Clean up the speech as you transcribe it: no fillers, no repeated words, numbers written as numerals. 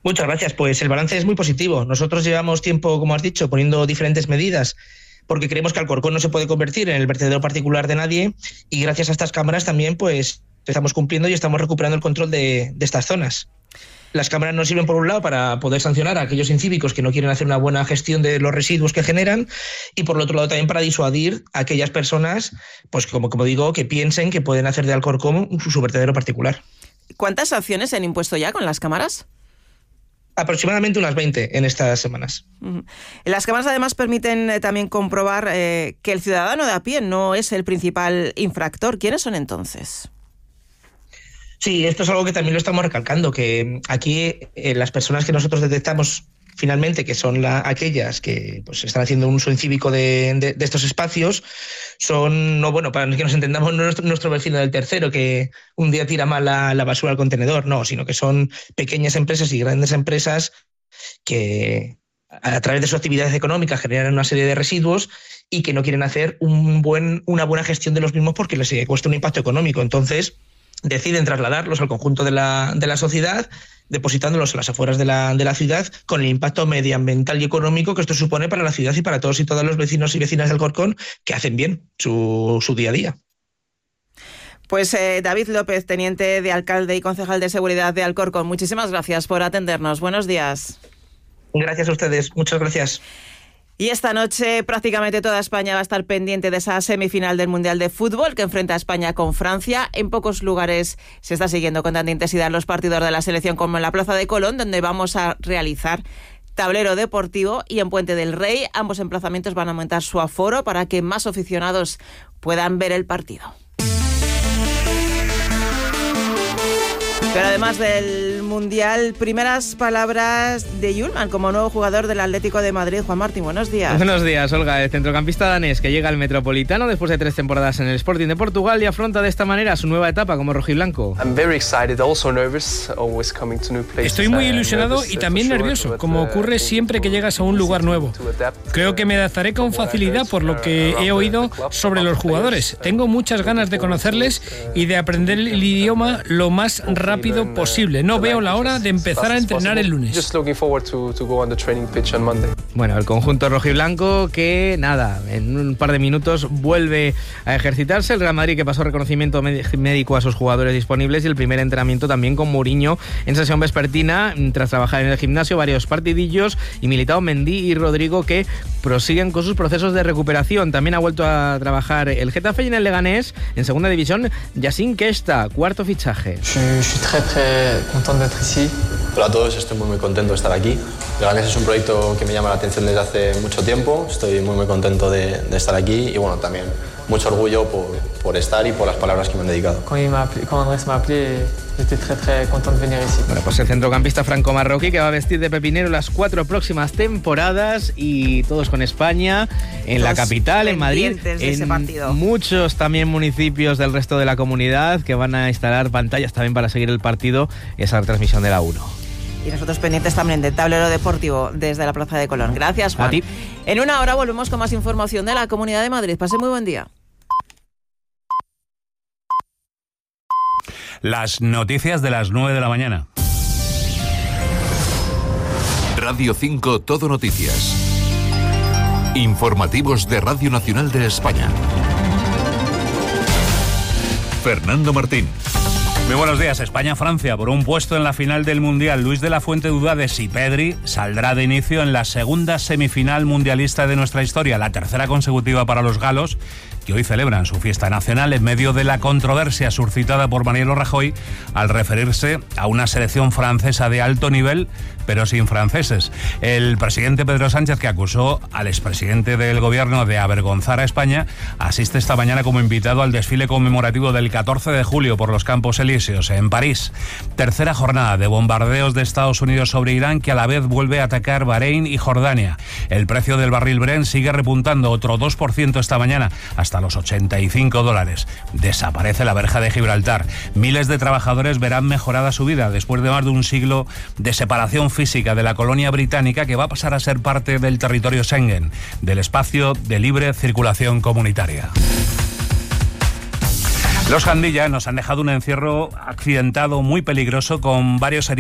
Muchas gracias. Pues el balance es muy positivo. Nosotros llevamos tiempo, como has dicho, poniendo diferentes medidas porque creemos que Alcorcón no se puede convertir en el vertedero particular de nadie y gracias a estas cámaras también pues estamos cumpliendo y estamos recuperando el control de estas zonas. Las cámaras nos sirven por un lado para poder sancionar a aquellos incívicos que no quieren hacer una buena gestión de los residuos que generan y por el otro lado también para disuadir a aquellas personas, pues como digo, que piensen que pueden hacer de Alcorcón su vertedero particular. ¿Cuántas sanciones se han impuesto ya con las cámaras? Aproximadamente unas 20 en estas semanas. Las cámaras además permiten también comprobar que el ciudadano de a pie no es el principal infractor. ¿Quiénes son entonces? Sí, esto es algo que también lo estamos recalcando, que aquí las personas que nosotros detectamos finalmente, que son aquellas que pues están haciendo un uso incívico de estos espacios, son, no, bueno, para que nos entendamos, no nuestro vecino del tercero, que un día tira mal la basura al contenedor, no, sino que son pequeñas empresas y grandes empresas que a través de su actividad económica generan una serie de residuos y que no quieren hacer una buena gestión de los mismos porque les cuesta un impacto económico. Entonces deciden trasladarlos al conjunto de la sociedad, depositándolos en las afueras de la ciudad, con el impacto medioambiental y económico que esto supone para la ciudad y para todos y todas los vecinos y vecinas de Alcorcón que hacen bien su día a día. Pues David López, teniente de alcalde y concejal de seguridad de Alcorcón, muchísimas gracias por atendernos. Buenos días. Gracias a ustedes, muchas gracias. Y esta noche prácticamente toda España va a estar pendiente de esa semifinal del Mundial de Fútbol que enfrenta a España con Francia. En pocos lugares se está siguiendo con tanta intensidad los partidos de la selección como en la Plaza de Colón, donde vamos a realizar tablero deportivo, y en Puente del Rey ambos emplazamientos van a aumentar su aforo para que más aficionados puedan ver el partido. Pero además del Mundial, primeras palabras de Hjulmand como nuevo jugador del Atlético de Madrid. Juan Martín, buenos días. Buenos días, Olga. El centrocampista danés que llega al Metropolitano después de 3 temporadas en el Sporting de Portugal y afronta de esta manera su nueva etapa como rojiblanco. Estoy muy ilusionado y también nervioso, como ocurre siempre que llegas a un lugar nuevo. Creo que me adaptaré con facilidad por lo que he oído sobre los jugadores. Tengo muchas ganas de conocerles y de aprender el idioma lo más rápido posible. No veo la hora de empezar a entrenar el lunes. Bueno, el conjunto rojiblanco que, nada, en un par de minutos vuelve a ejercitarse. El Real Madrid que pasó reconocimiento médico a sus jugadores disponibles y el primer entrenamiento también con Mourinho en sesión vespertina tras trabajar en el gimnasio varios partidillos, y Militao, Mendy y Rodrigo que prosiguen con sus procesos de recuperación. También ha vuelto a trabajar el Getafe y en el Leganés, en segunda división, Yacine Kesta, cuarto fichaje. Très content d'être ici. Hola a todos, estoy muy contento de estar aquí. Leganés es un proyecto que me llama la atención desde hace mucho tiempo. Estoy muy contento de estar aquí y bueno, también mucho orgullo por estar y por las palabras que me han dedicado. Quand Andrés me appelé, j'étais très content de venir ici. Bueno, pues el centrocampista franco-marroquí que va a vestir de pepinero las 4 próximas temporadas, y todos con España en la capital, en Madrid, en muchos también municipios del resto de la comunidad que van a instalar pantallas también para seguir el partido y esa retransmisión de la 1. Y nosotros pendientes también del tablero deportivo desde la Plaza de Colón. Gracias, Juan. A ti. En una hora volvemos con más información de la Comunidad de Madrid. Pase muy buen día. Las noticias de las 9 de la mañana. Radio 5 Todo Noticias. Informativos de Radio Nacional de España. Fernando Martín. Muy buenos días. España-Francia por un puesto en la final del Mundial. Luis de la Fuente duda de si Pedri saldrá de inicio en la segunda semifinal mundialista de nuestra historia, la tercera consecutiva para los galos, que hoy celebran su fiesta nacional en medio de la controversia suscitada por Mariano Rajoy al referirse a una selección francesa de alto nivel, pero sin franceses. El presidente Pedro Sánchez, que acusó al expresidente del gobierno de avergonzar a España, asiste esta mañana como invitado al desfile conmemorativo del 14 de julio por los Campos Elíseos en París. Tercera jornada de bombardeos de Estados Unidos sobre Irán, que a la vez vuelve a atacar Bahrein y Jordania. El precio del barril Brent sigue repuntando otro 2% esta mañana, hasta los $85. Desaparece la verja de Gibraltar. Miles de trabajadores verán mejorada su vida después de más de un siglo de separación física de la colonia británica, que va a pasar a ser parte del territorio Schengen, del espacio de libre circulación comunitaria. Los Jandilla nos han dejado un encierro accidentado muy peligroso con varios heridos.